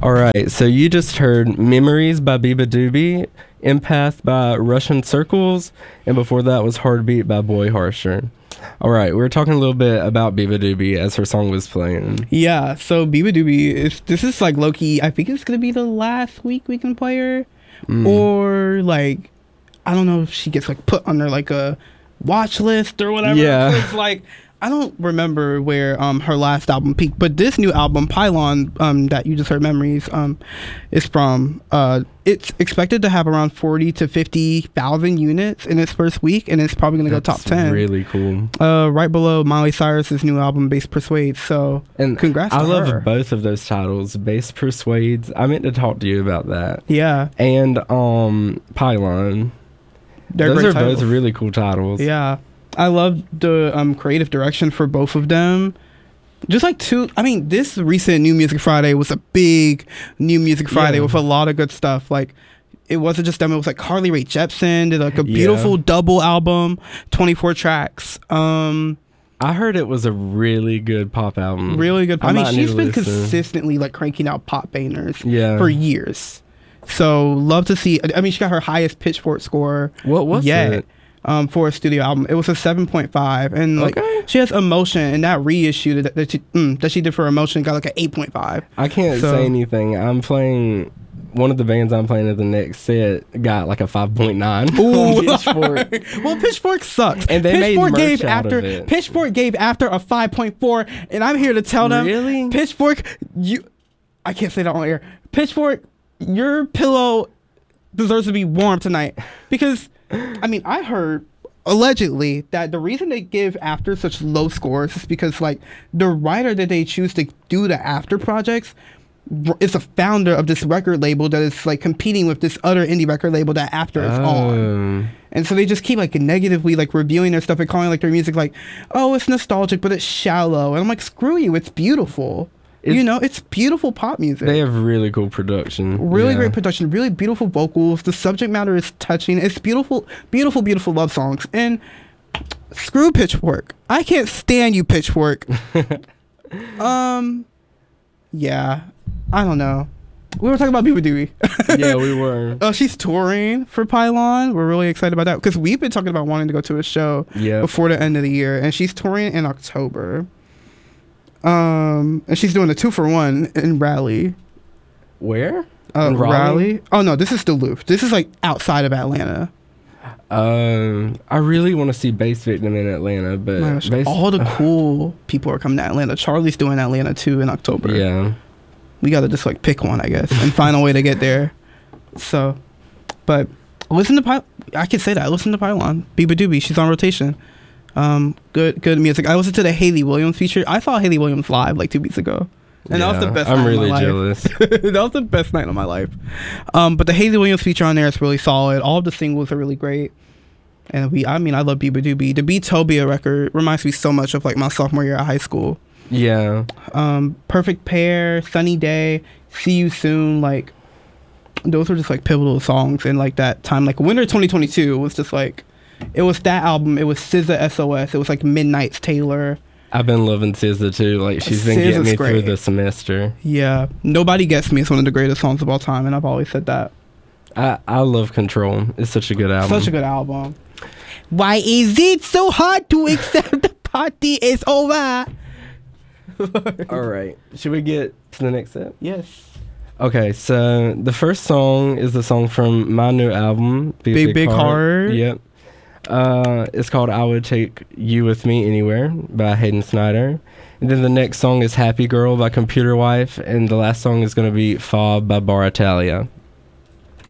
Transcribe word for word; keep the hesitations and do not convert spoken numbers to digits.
All right, so you just heard Memories by Biba Doobie, Empath by Russian Circles, and before that was Heartbeat by Boy Harsher. All right, we were talking a little bit about Biba Doobie as her song was playing. Yeah, so Biba Doobie, is, this is like low-key, I think it's going to be the last week we can play her. Mm. Or like, I don't know if she gets like put under like a watch list or whatever. Yeah. It's like, I don't remember where um her last album peaked, but this new album, Pylon, um that you just heard, Memories, um is from, uh it's expected to have around forty to fifty thousand units in its first week, and it's probably gonna That's go top ten. Really cool. Uh right below Miley Cyrus's new album, Bass Persuades. So and congrats. I to love her. both of those titles, Bass Persuades. I meant to talk to you about that. Yeah. And um Pylon. They're those great are titles. both really cool titles. Yeah. I love the um, creative direction for both of them. Just like two, I mean, this recent New Music Friday was a big New Music Friday Yeah. with a lot of good stuff. Like, it wasn't just them, it was like Carly Rae Jepsen did like a Yeah. beautiful double album, twenty-four tracks. Um, I heard it was a really good pop album. really good. I, I mean, might need she's to been listen. consistently like cranking out pop bangers Yeah. for years. So, love to see. I mean, she got her highest Pitchfork score What was yet. it? Um, for a studio album, it was a seven point five, and like Okay. she has Emotion, and that reissue that, that she mm, that she did for Emotion got like an eight point five. I can't So- say anything. I'm playing. One of the bands I'm playing at the next set got like a five point nine. Ooh, Pitchfork. well, Pitchfork sucks. And they made Pitchfork merch gave out after of it. Pitchfork gave after a five point four, and I'm here to tell them, Really? Pitchfork, you, I can't say that on air. Pitchfork, your pillow deserves to be warm tonight, because, I mean, I heard allegedly that the reason they give after such low scores is because like the writer that they choose to do the after projects r- is a founder of this record label that is like competing with this other indie record label that after is on. Um, And so they just keep like negatively like reviewing their stuff and calling like their music like, oh, it's nostalgic but it's shallow, and I'm like, screw you, it's beautiful. It's- You know, it's beautiful pop music. They have really cool production. Really Yeah. great production, really beautiful vocals. The subject matter is touching. It's beautiful, beautiful, beautiful love songs. And screw Pitchfork. I can't stand you, Pitchfork. um, yeah, I don't know. We were talking about Biba Doobie. Yeah, we were. Uh, she's touring for Pylon. We're really excited about that because we've been talking about wanting to go to a show Yep. before the end of the year, and she's touring in October. Um, and she's doing a two for one in Raleigh. Where? Uh, In Raleigh? Raleigh? Oh no, this is Duluth. This is like outside of Atlanta. Um, I really want to see Bass Victim in Atlanta, but My gosh, Bass- all the cool people are coming to Atlanta. Charlie's doing Atlanta too in October. yeah. We gotta just like pick one, I guess, and find a way to get there. So, but listen to Pylon. I can say that. Listen to Pylon. Biba Doobie. She's on rotation. Um, good, good music. I listened to the Hayley Williams feature. I saw Hayley Williams live like two weeks ago, and that was the Yeah, best. I'm night really of my jealous. Life. That was the best night of my life. Um, but the Hayley Williams feature on there is really solid. All of the singles are really great. And we, I mean, I love Biba Doobie. The Beatopia record reminds me so much of like my sophomore year at high school. Yeah. Um, Perfect Pair, Sunny Day, See You Soon, like those were just like pivotal songs in like that time. Like Winter twenty twenty-two was just like, it was that album. It was S Z A S O S. It was like Midnight's Taylor. I've been loving S Z A too. Like she's been S Z A's getting me great. through the semester. Yeah, Nobody Gets Me is one of the greatest songs of all time, and I've always said that. I I love Control. It's such a good album. Such a good album. Why is it so hard to accept the party is over? All right. Should we get to the next step? Yes. Okay, so the first song is the song from my new album, Big Big Heart. Yep. Uh, it's called "I Would Take You With Me Anywhere" by Hayden Snyder, and then the next song is "Happy Girl" by Computer Wife, and the last song is going to be "Fob" by Bar Italia.